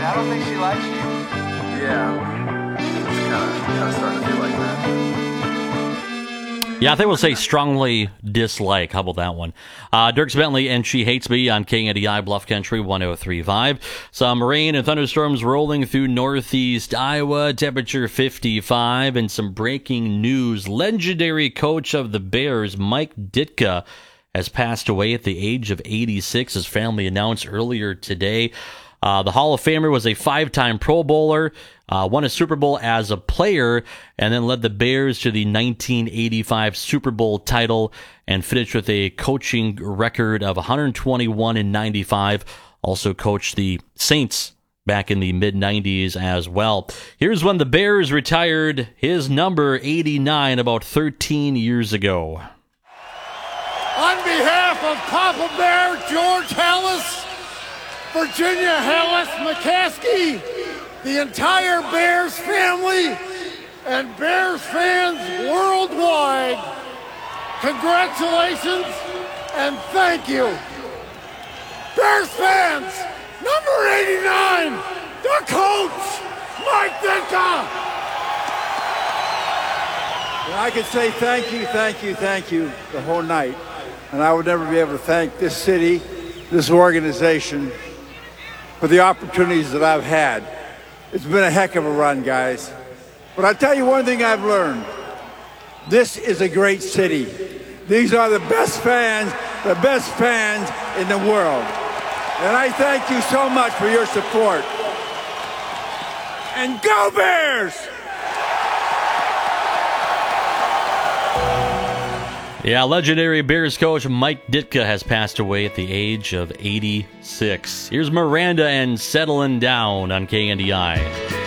I don't think she likes you. Yeah, it's kind of starting to feel like that. Yeah, I think we'll say strongly dislike. How about that one? Dirks Bentley and She Hates Me on KNDI Bluff Country 103.5. Some rain and thunderstorms rolling through northeast Iowa. Temperature 55. And some breaking news. Legendary coach of the Bears, Mike Ditka, has passed away at the age of 86. His family announced earlier today. The Hall of Famer was a 5-time Pro Bowler, won a Super Bowl as a player, and then led the Bears to the 1985 Super Bowl title and finished with a coaching record of 121-95. Also coached the Saints back in the mid-90s as well. Here's when the Bears retired his number 89 about 13 years ago. On behalf of Papa Bear, George Hallis, Virginia Hallis McCaskey, the entire Bears family, and Bears fans worldwide, congratulations and thank you. Bears fans, number 89, the coach, Mike Ditka. And I could say thank you the whole night, and I would never be able to thank this city, this organization, for the opportunities that I've had. It's been a heck of a run, guys. But I'll tell you one thing I've learned. This is a great city. These are the best fans in the world. And I thank you so much for your support. And go Bears! Yeah, legendary Bears coach Mike Ditka has passed away at the age of 86. Here's Miranda and Settling Down on KNDI.